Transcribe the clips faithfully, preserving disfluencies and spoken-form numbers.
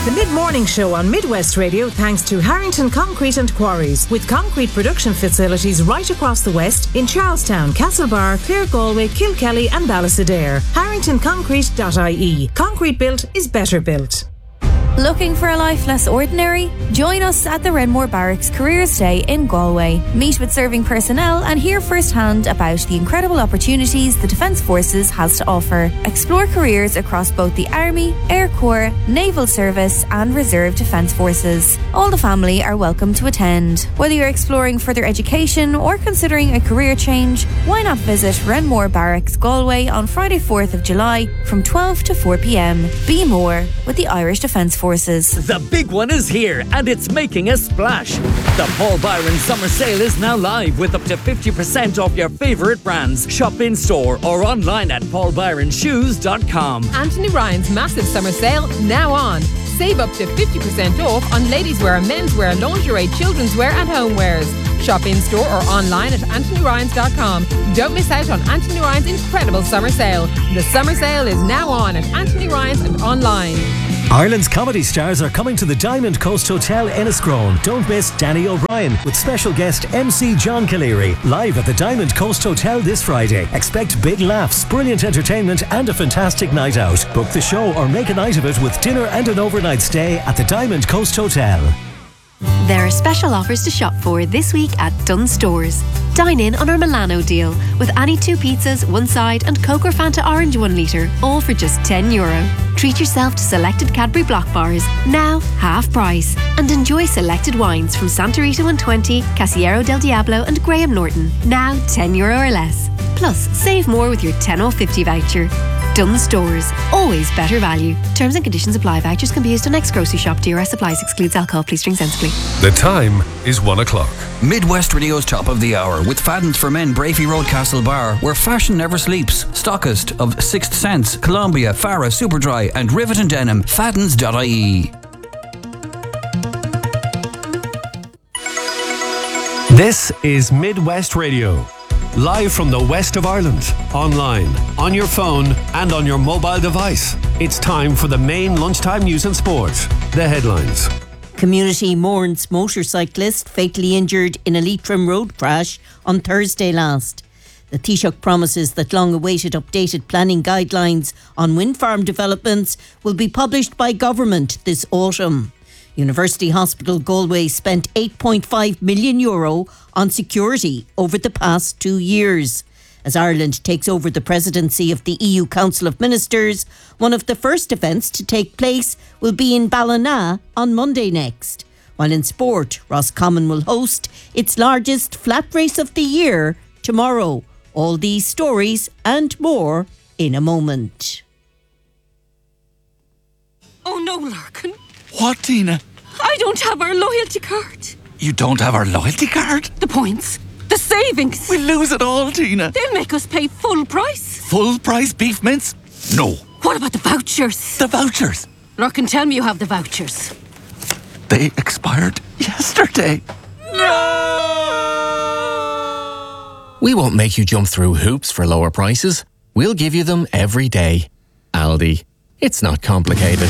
The mid-morning show on Midwest Radio thanks to Harrington Concrete and Quarries, with concrete production facilities right across the west in Charlestown, Castlebar, Clare, Galway, Kilkelly and Ballastadair. harrington concrete dot I E. Concrete built is better built. Looking for a life less ordinary? Join us at the Renmore Barracks Careers Day in Galway. Meet with serving personnel and hear firsthand about the incredible opportunities the Defence Forces has to offer. Explore careers across both the Army, Air Corps, Naval Service and Reserve Defence Forces. All the family are welcome to attend. Whether you're exploring further education or considering a career change, why not visit Renmore Barracks Galway on Friday fourth of July from twelve to four p.m. Be more with the Irish Defence Forces. The big one is here and it's making a splash. The Paul Byron Summer Sale is now live with up to fifty percent off your favourite brands. Shop in store or online at paul byron shoes dot com. Anthony Ryan's massive summer sale now on. Save up to fifty percent off on ladies' wear, men's wear, lingerie, children's wear and homewares. Shop in store or online at anthony ryans dot com. Don't miss out on Anthony Ryan's incredible summer sale. The summer sale is now on at Anthony Ryan's and online. Ireland's comedy stars are coming to the Diamond Coast Hotel Enniscrone. Don't miss Danny O'Brien with special guest M C John Caleri live at the Diamond Coast Hotel this Friday. Expect big laughs, brilliant entertainment and a fantastic night out. Book the show or make a night of it with dinner and an overnight stay at the Diamond Coast Hotel. There are special offers to shop for this week at Dunnes Stores. Dine in on our Milano deal with any two pizzas, one side and Coke or Fanta Orange one litre, all for just ten euro. Treat yourself to selected Cadbury Block bars, now half price. And enjoy selected wines from Santa Rita one twenty, Casillero del Diablo and Graham Norton, now ten euro or less. Plus, save more with your ten off fifty voucher. Dunnes Stores, always better value. Terms and conditions apply. Vouchers can be used on next grocery shop. D R S supplies, excludes alcohol. Please drink sensibly. The time is one o'clock. Midwest Radio's Top of the Hour with Fadden's for Men, Brafey Road, Castlebar, where fashion never sleeps. Stockist of Sixth Sense, Columbia, Farah, Superdry and Rivet and Denim. Faddens dot I E. This is Midwest Radio. Live from the west of Ireland, online, on your phone and on your mobile device. It's time for the main lunchtime news and sport. The headlines. Community mourns motorcyclist fatally injured in a Leitrim road crash on Thursday last. The Taoiseach promises that long-awaited updated planning guidelines on wind farm developments will be published by government this autumn. University Hospital Galway spent eight point five million euro on security over the past two years. As Ireland takes over the presidency of the E U Council of Ministers, one of the first events to take place will be in Ballina on Monday next. While in sport, Roscommon will host its largest flat race of the year tomorrow. All these stories and more in a moment. Oh no, Larkin. What, Tina? I don't have our loyalty card. You don't have our loyalty card? The points. The savings. We'll lose it all, Tina. They'll make us pay full price. Full price beef mince? No. What about the vouchers? The vouchers? Larkin, tell me you have the vouchers. They expired yesterday. No! We won't make you jump through hoops for lower prices. We'll give you them every day. Aldi. It's not complicated.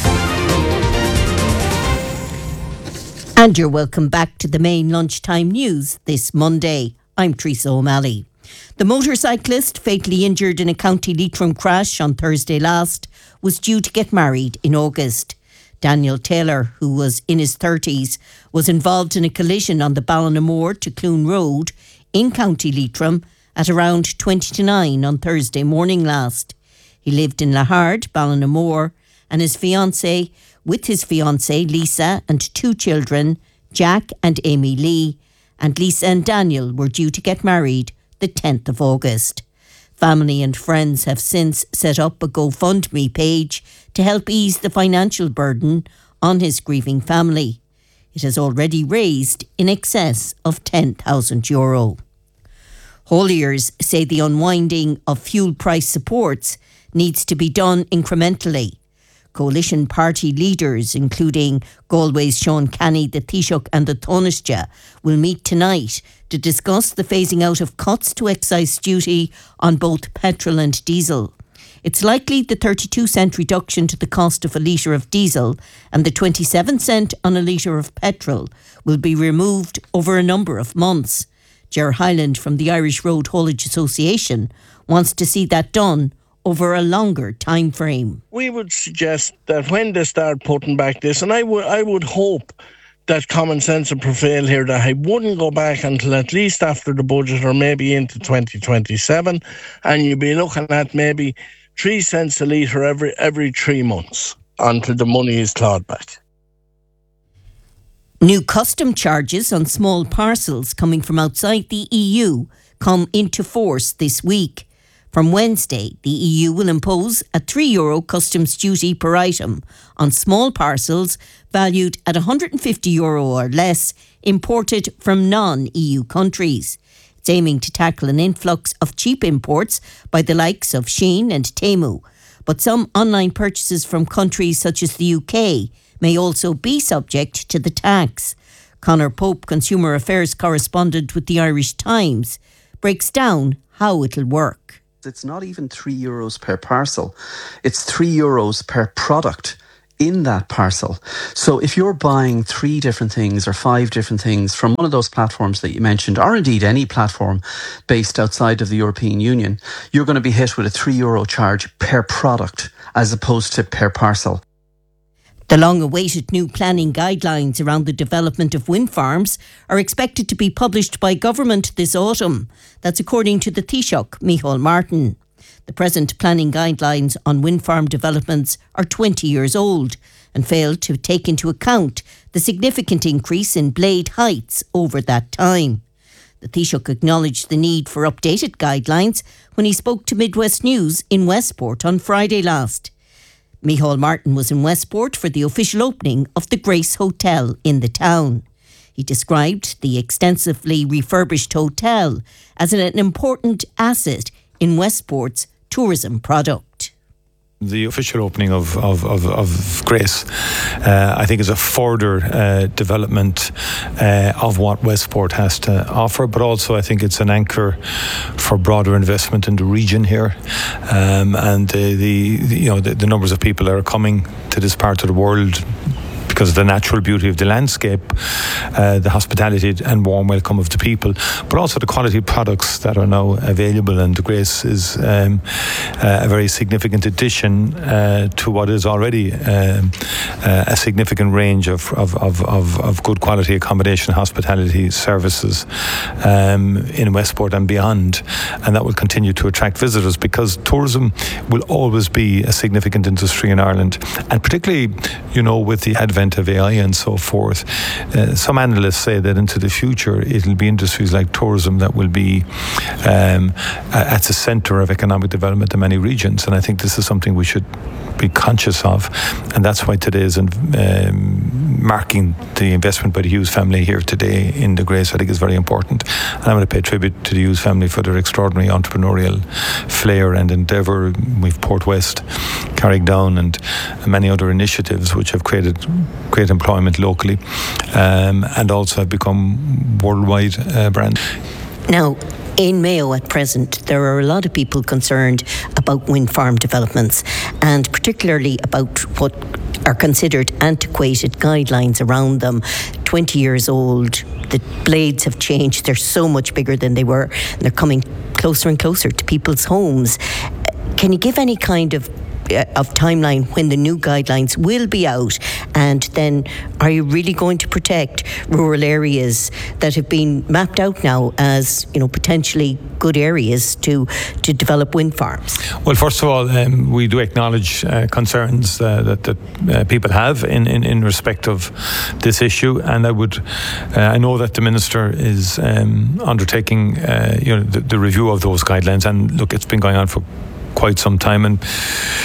And you're welcome back to the main lunchtime news this Monday. I'm Teresa O'Malley. The motorcyclist fatally injured in a County Leitrim crash on Thursday last was due to get married in August. Daniel Taylor, who was in his thirties, was involved in a collision on the Ballinamore to Clune Road in County Leitrim at around twenty to nine on Thursday morning last. He lived in Lahard, Ballinamore, and his fiancée, with his fiancée Lisa and two children, Jack and Amy Lee, and Lisa and Daniel were due to get married the tenth of August. Family and friends have since set up a GoFundMe page to help ease the financial burden on his grieving family. It has already raised in excess of ten thousand euro. Hauliers say the unwinding of fuel price supports needs to be done incrementally. Coalition party leaders, including Galway's Sean Canny, the Taoiseach and the Taoiseach, will meet tonight to discuss the phasing out of cuts to excise duty on both petrol and diesel. It's likely the thirty-two cent reduction to the cost of a litre of diesel and the twenty-seven cent on a litre of petrol will be removed over a number of months. Ger Hyland from the Irish Road Haulage Association wants to see that done over a longer time frame. We would suggest that when they start putting back this, and I would I would hope that common sense would prevail here, that I wouldn't go back until at least after the budget or maybe into twenty twenty-seven, and you'd be looking at maybe three cents a litre every every three months until the money is clawed back. New custom charges on small parcels coming from outside the E U come into force this week. From Wednesday, the E U will impose a three euro customs duty per item on small parcels valued at one hundred fifty euro or less imported from non-E U countries. It's aiming to tackle an influx of cheap imports by the likes of Shein and Temu. But some online purchases from countries such as the U K may also be subject to the tax. Conor Pope, Consumer Affairs correspondent with the Irish Times, breaks down how it'll work. It's not even three euros per parcel. It's three euros per product in that parcel. So if you're buying three different things or five different things from one of those platforms that you mentioned, or indeed any platform based outside of the European Union, you're going to be hit with a three euro charge per product as opposed to per parcel. The long-awaited new planning guidelines around the development of wind farms are expected to be published by government this autumn. That's according to the Taoiseach, Micheál Martin. The present planning guidelines on wind farm developments are twenty years old and fail to take into account the significant increase in blade heights over that time. The Taoiseach acknowledged the need for updated guidelines when he spoke to Midwest News in Westport on Friday last. Micheál Martin was in Westport for the official opening of the Grace Hotel in the town. He described the extensively refurbished hotel as an important asset in Westport's tourism product. The official opening of, of, of, of Grace, uh, I think, is a further uh, development uh, of what Westport has to offer, but also I think it's an anchor for broader investment in the region here. Um, and uh, the, the you know the, the numbers of people that are coming to this part of the world because of the natural beauty of the landscape, uh, the hospitality and warm welcome of the people, but also the quality products that are now available. And the Grace is um, uh, a very significant addition uh, to what is already um, uh, a significant range of, of, of, of, of good quality accommodation, hospitality services um, in Westport and beyond. And that will continue to attract visitors because tourism will always be a significant industry in Ireland. And particularly, you know, with the advent of A I and so forth, uh, some analysts say that into the future it'll be industries like tourism that will be um, at the centre of economic development in many regions, and I think this is something we should be conscious of, and that's why today is um, marking the investment by the Hughes family here today in the Grace. I think is very important, and I'm going to pay tribute to the Hughes family for their extraordinary entrepreneurial flair and endeavour. We've Port West, Carrickdown and many other initiatives which have created great employment locally um, and also have become worldwide uh, brands. Now, in Mayo at present, there are a lot of people concerned about wind farm developments and particularly about what are considered antiquated guidelines around them. twenty years old, the blades have changed, they're so much bigger than they were, and they're coming closer and closer to people's homes. Can you give any kind of of timeline when the new guidelines will be out, and then are you really going to protect rural areas that have been mapped out now as, you know, potentially good areas to to develop wind farms? Well, first of all, um, we do acknowledge uh, concerns uh, that, that uh, people have in, in, in respect of this issue, and I would uh, I know that the Minister is um, undertaking uh, you know the, the review of those guidelines, and look, it's been going on for quite some time, and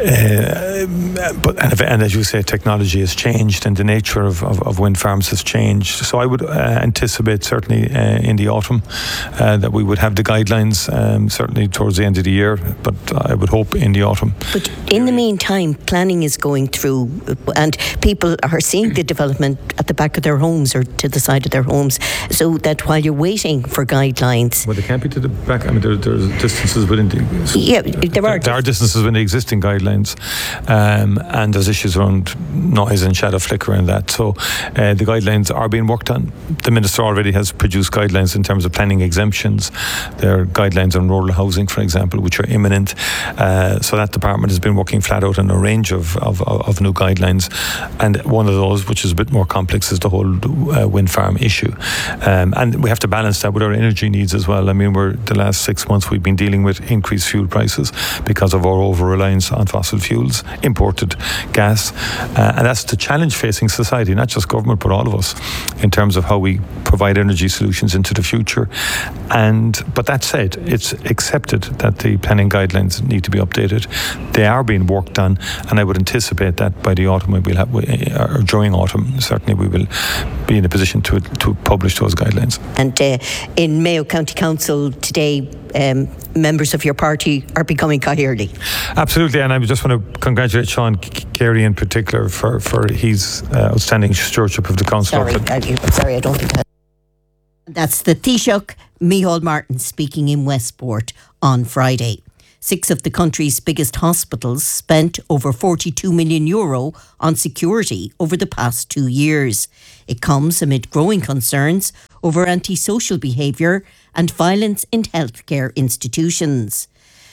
Uh, but and, if, and as you say, technology has changed and the nature of, of, of wind farms has changed. So I would uh, anticipate certainly uh, in the autumn uh, that we would have the guidelines um, certainly towards the end of the year, but I would hope in the autumn. But in the meantime, planning is going through and people are seeing the development at the back of their homes or to the side of their homes, so that while you're waiting for guidelines... Well, they can't be to the back. I mean, there, there's distances within the... Yeah, there are... There are distances within the existing guidelines, um, and there's issues around noise and shadow flicker and that. So uh, the guidelines are being worked on. The Minister already has produced guidelines in terms of planning exemptions. There are guidelines on rural housing, for example, which are imminent. Uh, so that department has been working flat out on a range of, of, of new guidelines. And one of those, which is a bit more complex, is the whole uh, wind farm issue. Um, and we have to balance that with our energy needs as well. I mean, we're the last six months we've been dealing with increased fuel prices because of our over-reliance on fossil fuels, imported gas. Uh, and that's the challenge facing society, not just government, but all of us, in terms of how we provide energy solutions into the future. And but that said, it's accepted that the planning guidelines need to be updated. They are being worked on, and I would anticipate that by the autumn, we will have, or during autumn, certainly we will be in a position to to publish those guidelines. And uh, in Mayo County Council today, um, members of your party are becoming Cahill. Absolutely, and I just want to congratulate Sean Carey in particular for, for his uh, outstanding stewardship of the council. Sorry, I, sorry, I don't think that. That's the Taoiseach Micheál Martin speaking in Westport on Friday. Six of the country's biggest hospitals spent over forty-two million euro on security over the past two years. It comes amid growing concerns over antisocial behaviour and violence in healthcare institutions.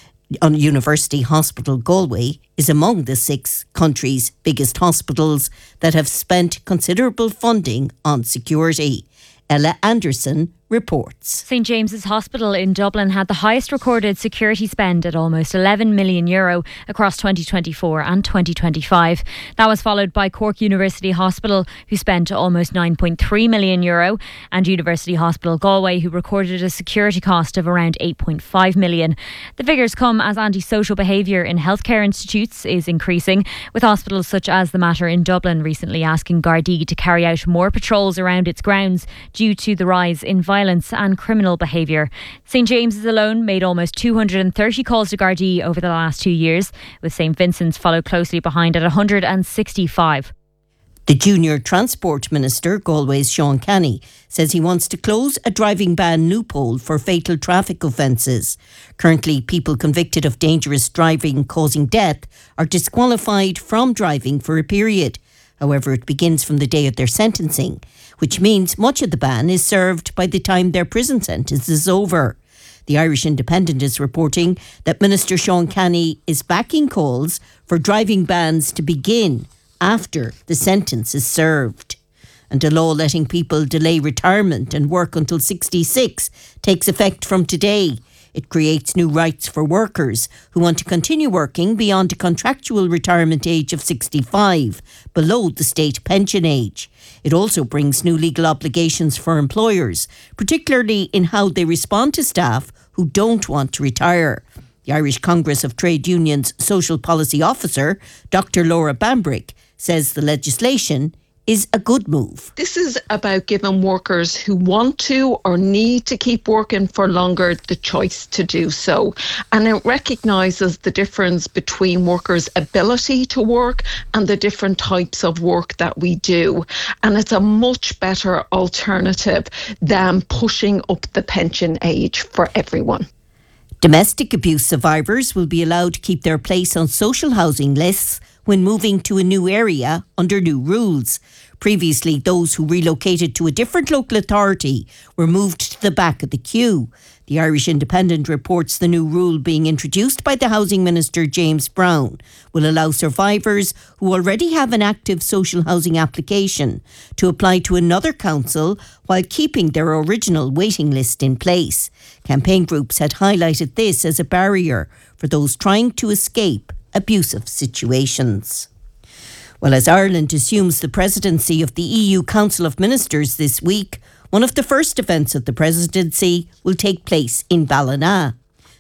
University Hospital Galway is among the six country's biggest hospitals that have spent considerable funding on security. Ella Anderson reports. St James's Hospital in Dublin had the highest recorded security spend at almost eleven million euro across twenty twenty-four and twenty twenty-five. That was followed by Cork University Hospital, who spent almost nine point three million euro, and University Hospital Galway, who recorded a security cost of around eight point five million. The figures come as antisocial behaviour in healthcare institutes is increasing, with hospitals such as the Mater in Dublin recently asking Gardaí to carry out more patrols around its grounds due to the rise in violence violence and criminal behaviour. St James's alone made almost two hundred thirty calls to Gardaí over the last two years, with St Vincent's followed closely behind at one hundred sixty-five. The Junior Transport Minister, Galway's Sean Canny, says he wants to close a driving ban loophole for fatal traffic offences. Currently, people convicted of dangerous driving causing death are disqualified from driving for a period. However, it begins from the day of their sentencing, which means much of the ban is served by the time their prison sentence is over. The Irish Independent is reporting that Minister Sean Canny is backing calls for driving bans to begin after the sentence is served. And a law letting people delay retirement and work until sixty-six takes effect from today. It creates new rights for workers who want to continue working beyond a contractual retirement age of sixty-five, below the state pension age. It also brings new legal obligations for employers, particularly in how they respond to staff who don't want to retire. The Irish Congress of Trade Unions Social Policy Officer, Doctor Laura Bambrick, says the legislation is a good move. This is about giving workers who want to or need to keep working for longer the choice to do so. And it recognises the difference between workers' ability to work and the different types of work that we do. And it's a much better alternative than pushing up the pension age for everyone. Domestic abuse survivors will be allowed to keep their place on social housing lists when moving to a new area under new rules. Previously, those who relocated to a different local authority were moved to the back of the queue. The Irish Independent reports the new rule being introduced by the Housing Minister James Brown will allow survivors who already have an active social housing application to apply to another council while keeping their original waiting list in place. Campaign groups had highlighted this as a barrier for those trying to escape abusive situations. Well, as Ireland assumes the presidency of the E U Council of Ministers this week, one of the first events of the presidency will take place in Ballina.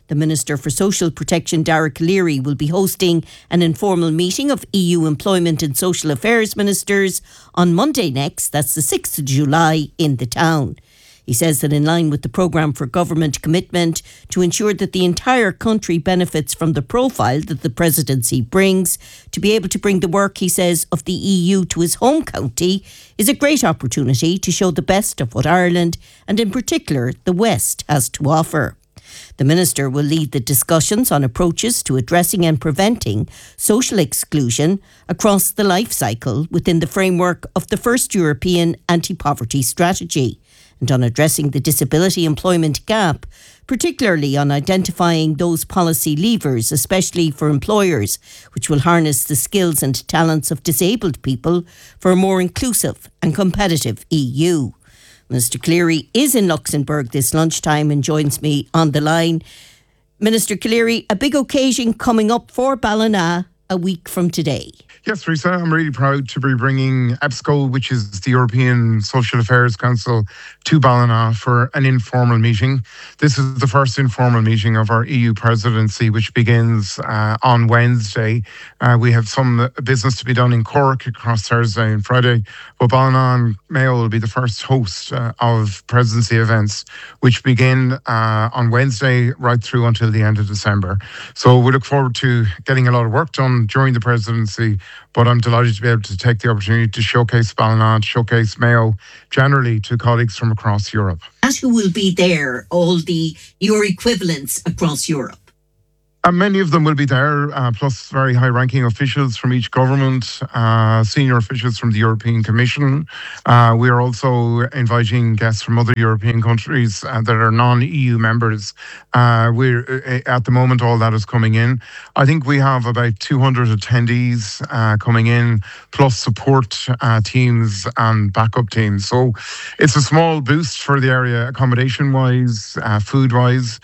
The Minister for Social Protection, Dara Calleary, will be hosting an informal meeting of E U Employment and Social Affairs Ministers on Monday next, that's the sixth of July, in the town. He says that in line with the programme for government commitment to ensure that the entire country benefits from the profile that the presidency brings, to be able to bring the work, he says, of the E U to his home county is a great opportunity to show the best of what Ireland, and in particular the West, has to offer. The Minister will lead the discussions on approaches to addressing and preventing social exclusion across the life cycle within the framework of the first European anti-poverty strategy, and on addressing the disability employment gap, particularly on identifying those policy levers, especially for employers, which will harness the skills and talents of disabled people for a more inclusive and competitive E U. Minister Calleary is in Luxembourg this lunchtime and joins me on the line. Minister Calleary, a big occasion coming up for Ballina a week from today. Yes, Teresa, I'm really proud to be bringing EPSCO, which is the European Social Affairs Council, to Ballina for an informal meeting. This is the first informal meeting of our E U presidency, which begins uh, on Wednesday. Uh, we have some business to be done in Cork across Thursday and Friday, but Ballina and Mayo will be the first host uh, of presidency events, which begin uh, on Wednesday right through until the end of December. So we look forward to getting a lot of work done during the presidency, but I'm delighted to be able to take the opportunity to showcase Ballina, showcase Mayo generally to colleagues from across Europe. And who will be there, all the your equivalents across Europe? Uh, many of them will be there, uh, plus very high-ranking officials from each government, uh, senior officials from the European Commission. Uh, we are also inviting guests from other European countries uh, that are non-E U members. Uh, we're uh, at the moment, all that is coming in. I think we have about two hundred attendees uh, coming in, plus support uh, teams and backup teams. So it's a small boost for the area, accommodation-wise, uh, food-wise.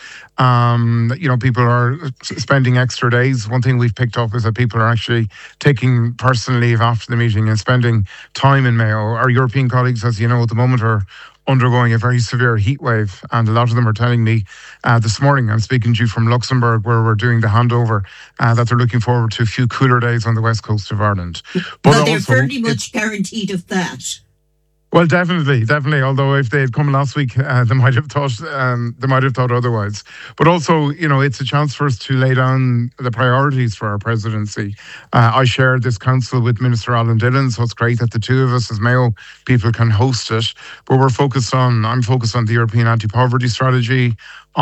Um, you know, people are spending extra days. One thing we've picked up is that people are actually taking personal leave after the meeting and spending time in Mayo. Our European colleagues, as you know, at the moment are undergoing a very severe heat wave, and a lot of them are telling me uh, this morning, I'm speaking to you from Luxembourg, where we're doing the handover, uh, that they're looking forward to a few cooler days on the west coast of Ireland. But well, they're also, fairly much guaranteed of that. Well, definitely, definitely. Although if they had come last week, uh, they might have thought um, they might have thought otherwise. But also, you know, it's a chance for us to lay down the priorities for our presidency. Uh, I shared this council with Minister Alan Dillon, so it's great that the two of us as Mayo people can host it. But we're focused on, I'm focused on the European anti-poverty strategy,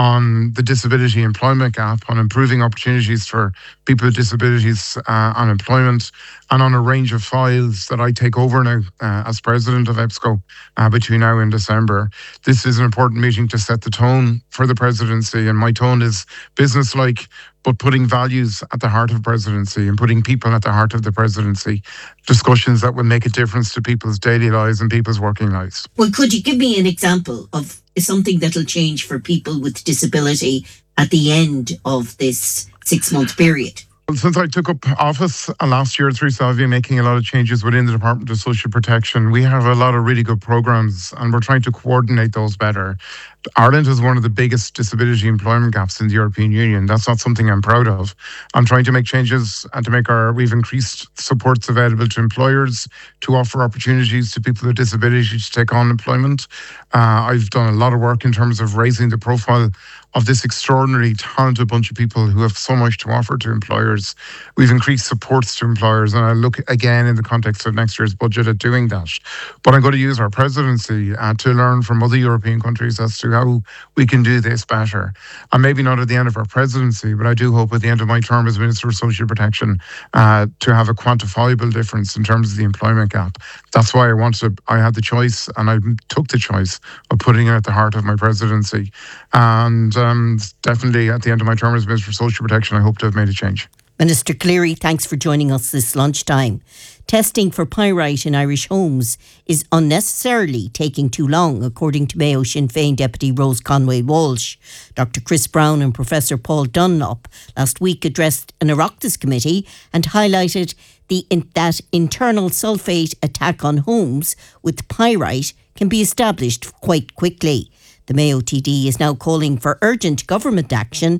on the disability employment gap, on improving opportunities for people with disabilities uh, on employment, and on a range of files that I take over now uh, as president of EPSCO uh, between now and December. This is an important meeting to set the tone for the presidency, and my tone is business-like, but putting values at the heart of presidency and putting people at the heart of the presidency. Discussions that will make a difference to people's daily lives and people's working lives. Well, could you give me an example of something that'll change for people with disability at the end of this six-month period? Well, since I took up office uh, last year, Teresa, I've been making a lot of changes within the Department of Social Protection. We have a lot of really good programs, and we're trying to coordinate those better. Ireland has one of the biggest disability employment gaps in the European Union. That's not something I'm proud of. I'm trying to make changes and to make our, we've increased supports available to employers to offer opportunities to people with disabilities to take on employment. Uh, I've done a lot of work in terms of raising the profile of this extraordinarily talented bunch of people who have so much to offer to employers. We've increased supports to employers, and I look again in the context of next year's budget at doing that. But I'm going to use our presidency uh, to learn from other European countries as to how we can do this better. And maybe not at the end of our presidency, but I do hope at the end of my term as Minister of Social Protection uh, to have a quantifiable difference in terms of the employment gap. That's why I wanted, I had the choice, and I took the choice of putting it at the heart of my presidency. And um, definitely at the end of my term as Minister for Social Protection, I hope to have made a change. Minister Calleary, thanks for joining us this lunchtime. Testing for pyrite in Irish homes is unnecessarily taking too long, according to Mayo Sinn Féin Deputy Rose Conway-Walsh. Doctor Chris Brown and Professor Paul Dunlop last week addressed an Oireachtas committee and highlighted the in, that internal sulphate attack on homes with pyrite can be established quite quickly. The Mayo T D is now calling for urgent government action,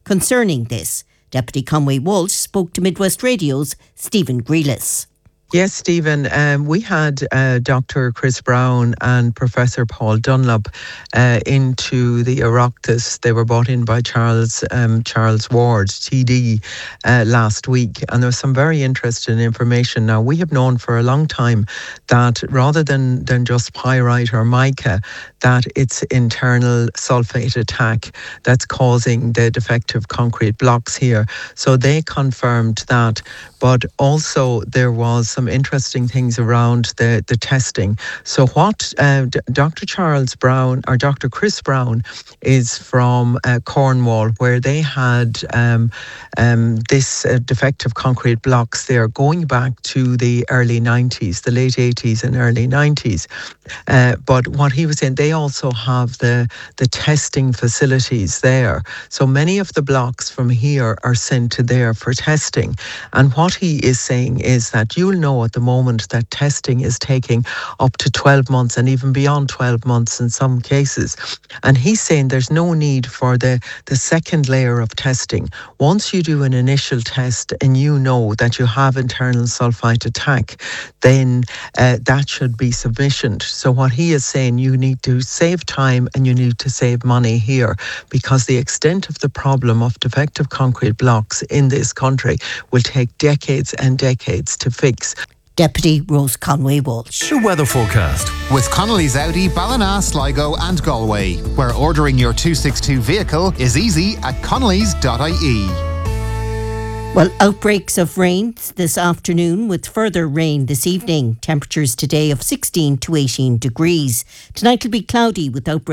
concerning this. Deputy Conway Walsh spoke to Midwest Radio's Stephen Grealis. Yes, Stephen, um, we had uh, Doctor Chris Brown and Professor Paul Dunlop uh, into the Oireachtas. They were brought in by Charles um, Charles Ward, T D, uh, last week. And there was some very interesting information. Now, we have known for a long time that rather than, than just pyrite or mica, that it's internal sulfate attack that's causing the defective concrete blocks here. So they confirmed that. But also there was some interesting things around the, the testing. So what uh, D- Doctor Charles Brown, or Doctor Chris Brown, is from uh, Cornwall, where they had um, um, this uh, defective concrete blocks there going back to the early nineties, the late eighties and early nineties. Uh, but what he was saying, they also have the, the testing facilities there. So many of the blocks from here are sent to there for testing. And what he is saying is that you'll know at the moment that testing is taking up to twelve months and even beyond twelve months in some cases. And he's saying there's no need for the, the second layer of testing. Once you do an initial test and you know that you have internal sulfite attack, then uh, that should be sufficient. So what he is saying, you need to save time and you need to save money here, because the extent of the problem of defective concrete blocks in this country will take decades and decades to fix. Deputy Rose Conway Walsh. The weather forecast with Connolly's Audi, Ballina, Sligo and Galway, where ordering your two sixty-two vehicle is easy at connellys dot I E. Well, outbreaks of rain this afternoon with further rain this evening. Temperatures today of sixteen to eighteen degrees. Tonight will be cloudy with outbreaks